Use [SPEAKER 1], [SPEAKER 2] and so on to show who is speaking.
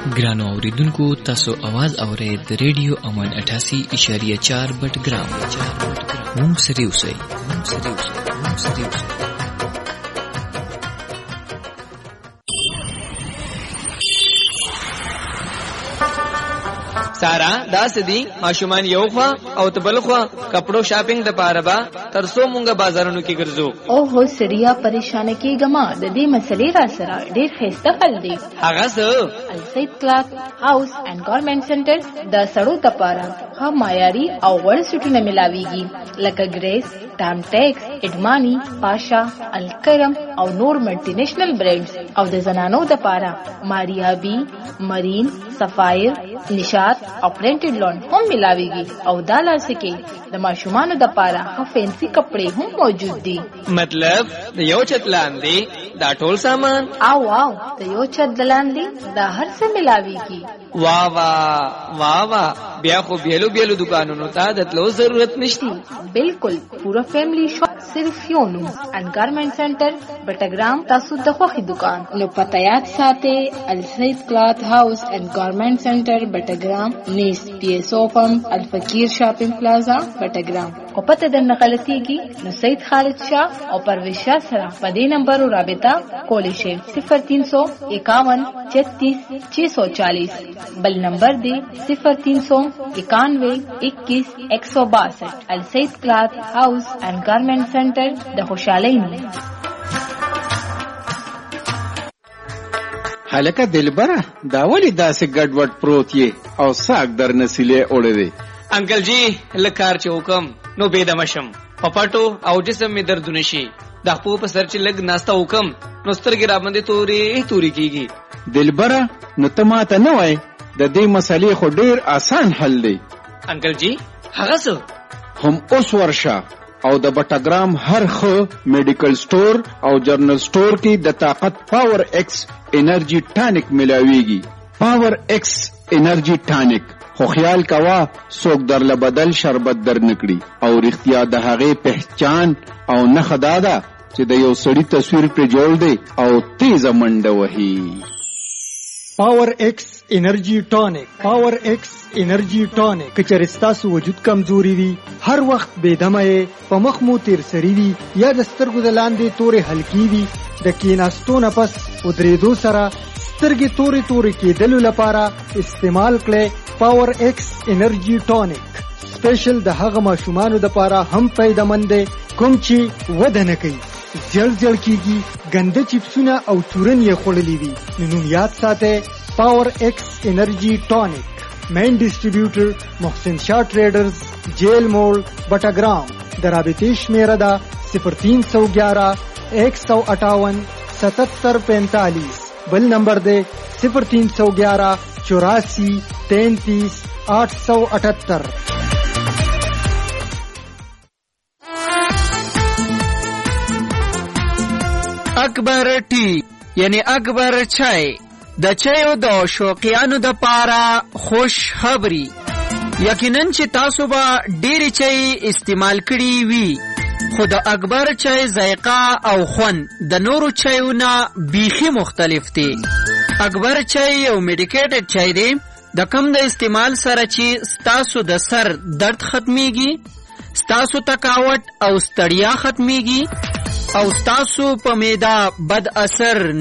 [SPEAKER 1] ګرانو اوریدونکو تاسو आवाज اورئ د ریډیو امن 88.4 بټګرام مونږ سره اوسئ.
[SPEAKER 2] سارا دا سدي ماشومان یو خوا او تبل خوا کپڑو شاپینګ د پاره با ترسو مونږه بازارونو کې ګرځو.
[SPEAKER 3] او هو سړیا پریشان کیګما د دې مسلې را سره ډېر خسته حل دی.
[SPEAKER 2] هغه څه
[SPEAKER 3] السید کلاث هاوس اینڈ گارمنټ سنټر د سړو د پاره ها معیاري او وړ سټونه ملاويږي لکه ګریس، ټام ټیکس، اډمانی، پاشا، الکرم او نور ملټي نېشنل برانډز او د زنانو د پاره ماریا بی، مرین، سفایر، نشاط او پرینټډ لون هم ملاويږي او دا لاسکه د ماشومان د پاره ها فینسی کپڑے هم موجود دي.
[SPEAKER 2] مطلب د یو چت لاندې دا ټول سامان
[SPEAKER 3] او د یو چت لاندې دا هر څه ملاويږي.
[SPEAKER 2] واہ واہ واہ واہ بیا خو بیلو بیلو دکانونو ته د تلو ضرورت نشتی.
[SPEAKER 3] بالکل پورا فیملی شاپ صرف یو نوم ان گارمنټ سنټر بټګرام. تاسو د خوخي دکان نو پته یاد ساتئ السید کلاث هاوس اینڈ گارمنټ سنټر بټګرام نیس پی ایس او پمپ الفقیر شاپینګ پلازا بټګرام. او پته د نقلتیږي نو سید خالد شاه او پرویز شاه سره په دې نمبر رابطه کولی شئ 0351 36 640 بل نمبر دی 0391 21 162. السید کلاث هاوس اینڈ گارمنٹ سنٹر د خوشحالی نوم.
[SPEAKER 4] هلکه دلبره دا ولی داسې ګډوډ پروت یې او ساک در نسیلې اوړې دی.
[SPEAKER 2] انکل جی لکار چې حکم نو بيدم شم پپټو او جسم می درد نشي د خپل په سر چې لګ ناستا حکم نو سترګې را باندې توري کیږي.
[SPEAKER 4] دلبره نو ته ماته نه وای د دې مسلې خو ډیر آسان حل دی.
[SPEAKER 2] انکل جی هغه څه
[SPEAKER 4] هم اوس ورشه او د بټګرام هر خو میډیکل سٹور او جرنل سٹور کې د طاقت پاور ایکس انرژي ټانک ملاويږي. پاور ایکس انرژي ټانک خو خیال کوا څوک درله بدل شربت در نکړي او رښتیا د هغه پہچان او نه خدادا چې د یو سړی تصویر په جوړ دی او تیز منډه وهي.
[SPEAKER 5] پاور ایکس انرژي ټانک. پاور ایکس انرژي ټانک کچر ستاسو وجود کمزوري وي، هر وخت بېدمه په مخ مو تیر سری وي یا د سترګو د لاندې تورې هلکی وي، د کیناستو نه پس ودرېدو سره سترګې تورې کېدلو لپاره استعمال کړئ پاور ایکس انرژي ټانک. سپیشل د هغه ماشومانو د لپاره هم پیدامند دی کوم چې وده نه کوي، زړ کیږي، ګنده چپسونه او چورن یې خوړلې وي. نو یاد ساتئ پاور ایکس انرژي ټانک. مین ډیسټریبیوټر محسن شاه ټریډرز، جیل موړ بټګرام. د رابطې شمیره ده 0311 158 7745. بل نمبر ده 0311 84 33 878.
[SPEAKER 6] اکبر ټی یعنی اکبر چای د چایو د شوقیانو د پاره خوش خبری. یقینا چې تاسو به ډېری چای استعمال کړي وي خو د اکبر چای ذائقه او خوند د نورو چایونو بیخي مختلف دی. اکبر چای یو میډیکیټډ چای دی د کم د استعمال سره چې ستاسو د سر درد ختميږي، ستاسو تکاوت او ستړیا ختميږي او ستاسو په معده بد اثر